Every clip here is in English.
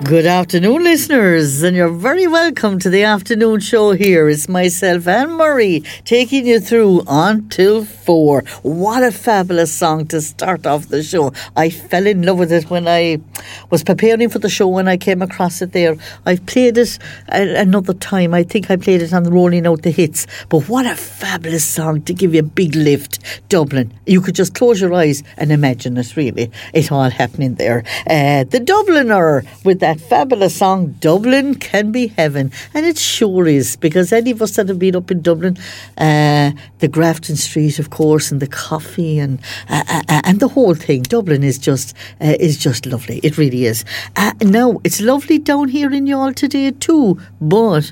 Good afternoon, listeners, and you're very welcome to the afternoon show here. It's myself, Anne Murray, taking you through until 4. What a fabulous song to start off the show. I fell in love with it when I was preparing for the show, when I came across it there. I've played it another time. I think I played it on Rolling Out the Hits. But what a fabulous song to give you a big lift. Dublin. You could just close your eyes and imagine it, really. It all happening there. The Dubliner with that fabulous song, Dublin Can Be Heaven. And it sure is, because any of us that have been up in Dublin, the Grafton Street, of course, and the coffee and the whole thing, Dublin is just lovely. It really is. Now, it's lovely down here in Youghal today too, but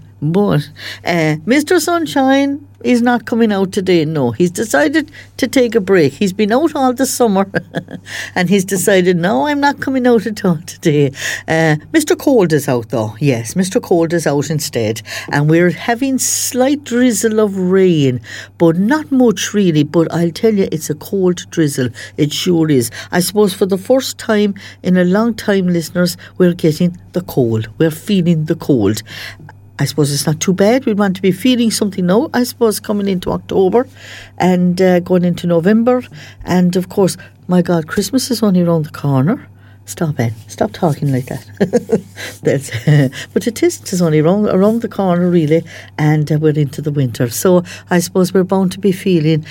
Mr. Sunshine is not coming out today. No, he's decided to take a break. He's been out all the summer and he's decided, no, I'm not coming out at all today. Mr. Cold is out though. Yes, Mr. Cold is out instead, and we're having slight drizzle of rain, but not much really. But I'll tell you, it's a cold drizzle. It sure is. I suppose for the first time in a long time, listeners, we're getting the cold. We're feeling the cold. I suppose it's not too bad. We want to be feeling something now, I suppose, coming into October and going into November. And, of course, my God, Christmas is only around the corner. Stop it. Stop talking like that. But it is. It's only around the corner, really, and we're into the winter. So I suppose we're bound to be feeling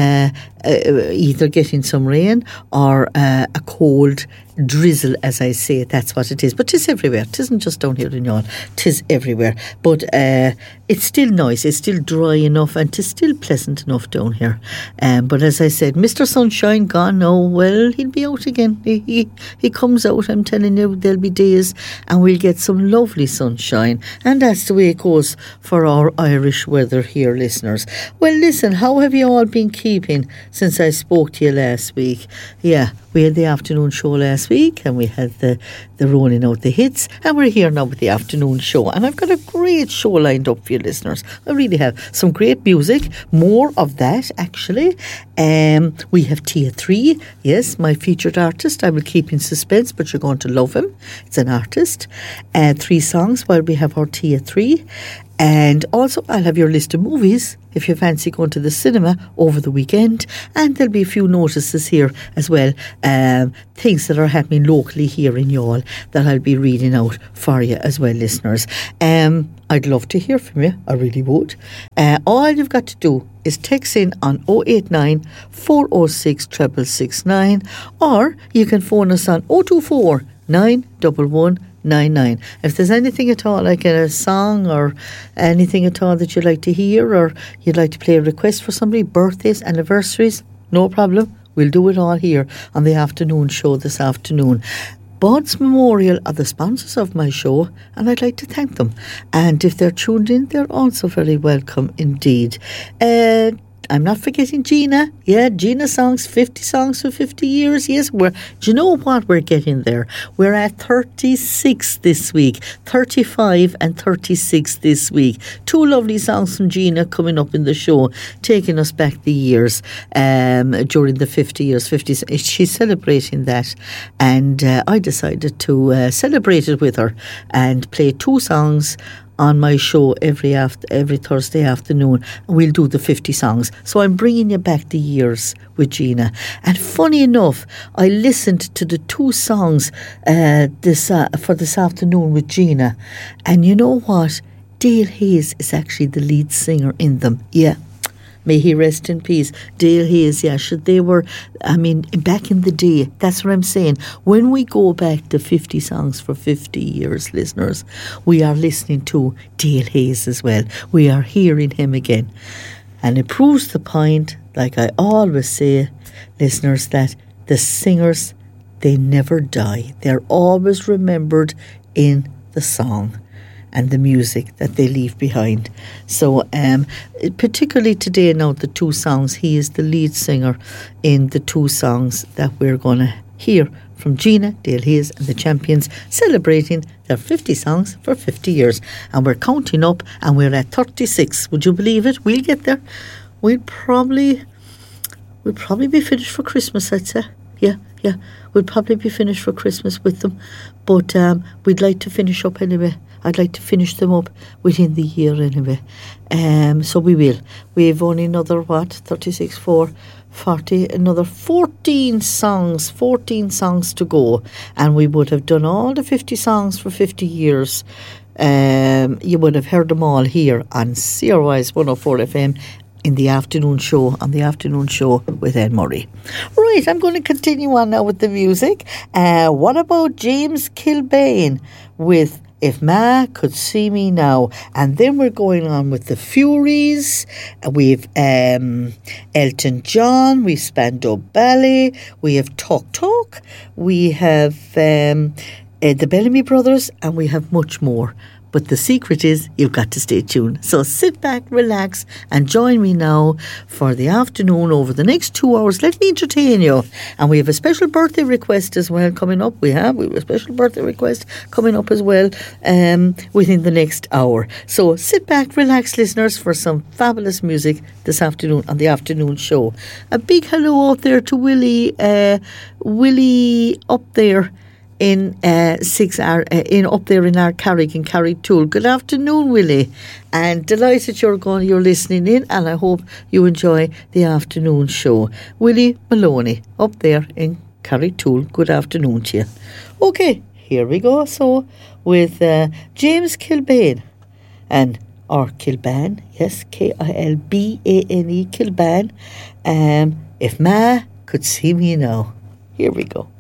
either getting some rain or a cold drizzle, as I say. That's what it is. But 'tis everywhere. 'Tisn't just down here in Youghal. 'Tis everywhere. But it's still nice. It's still dry enough, and 'tis still pleasant enough down here. But as I said, Mr. Sunshine gone now. Well, he'll be out again. He comes out, I'm telling you. There'll be days and we'll get some lovely sunshine. And that's the way it goes for our Irish weather here, listeners. Well, listen, how have you all been keeping since I spoke to you last week? Yeah, we had the afternoon show last week, and we had the Rolling Out the Hits, and we're here now with the afternoon show, and I've got a great show lined up for you, listeners. I really have some great music, more of that actually. We have Tia 3, yes, my featured artist. I will keep in suspense, but you're going to love him. It's an artist. 3 songs while we have our Tia 3. And also I'll have your list of movies if you fancy going to the cinema over the weekend, and there'll be a few notices here as well, things that are happening locally here in Youghal that I'll be reading out for you as well, listeners. I'd love to hear from you, I really would. All you've got to do is text in on 089 406 669, or you can phone us on 024 911 99. If there's anything at all, like a song or anything at all that you'd like to hear, or you'd like to play a request for somebody, birthdays, anniversaries, no problem. We'll do it all here on the afternoon show this afternoon. Bud's Memorial are the sponsors of my show, and I'd like to thank them. And if they're tuned in, they're also very welcome indeed. I'm not forgetting Gina. Yeah, Gina Songs, 50 songs for 50 years. Yes, do you know what? We're getting there. We're at 36 this week, 35 and 36 this week. 2 lovely songs from Gina coming up in the show, taking us back the years during the 50 years. She's celebrating that, and I decided to celebrate it with her and play 2 songs on my show every Thursday afternoon. We'll do the 50 songs. So I'm bringing you back the years with Gina. And funny enough, I listened to the 2 songs for this afternoon with Gina. And you know what? Dale Hayes is actually the lead singer in them. Yeah. May he rest in peace. Dale Hayes, yeah, they were, back in the day, that's what I'm saying. When we go back to 50 songs for 50 years, listeners, we are listening to Dale Hayes as well. We are hearing him again. And it proves the point, like I always say, listeners, that the singers, they never die. They're always remembered in the song and the music that they leave behind. So particularly today now, the 2 songs, he is the lead singer in the 2 songs that we're going to hear from Gina, Dale Hayes and the Champions, celebrating their 50 songs for 50 years. And we're counting up, and we're at 36. Would you believe it? We'll get there. We'll probably be finished for Christmas, I'd say. yeah. We'll probably be finished for Christmas with them, but we'd like to finish up anyway. I'd like to finish them up within the year anyway. So we will. We've only another, 36, 4, 40, another 14 songs to go. And we would have done all the 50 songs for 50 years. You would have heard them all here on CRY's 104 FM in the afternoon show, on the afternoon show with Anne Murray. Right, I'm going to continue on now with the music. What about James Kilbane with If Ma Could See Me Now? And then we're going on with the Furies. We've Elton John, we've Spandau Ballet, we have Talk Talk, we have the Bellamy Brothers, and we have much more. But the secret is you've got to stay tuned. So sit back, relax, and join me now for the afternoon over the next 2 hours. Let me entertain you. And we have a special birthday request as well coming up. We have a special birthday request coming up as well within the next hour. So sit back, relax, listeners, for some fabulous music this afternoon on the afternoon show. A big hello out there to Willie up there in up there in our Carrick in Carrigtwohill. Good afternoon, Willie, and delighted you're listening in, and I hope you enjoy the afternoon show. Willie Maloney up there in Carrigtwohill. Good afternoon to you. Okay, here we go. So with James Kilbane or Kilbane, yes, Kilbane, Kilbane. If Ma Could See Me Now. Here we go.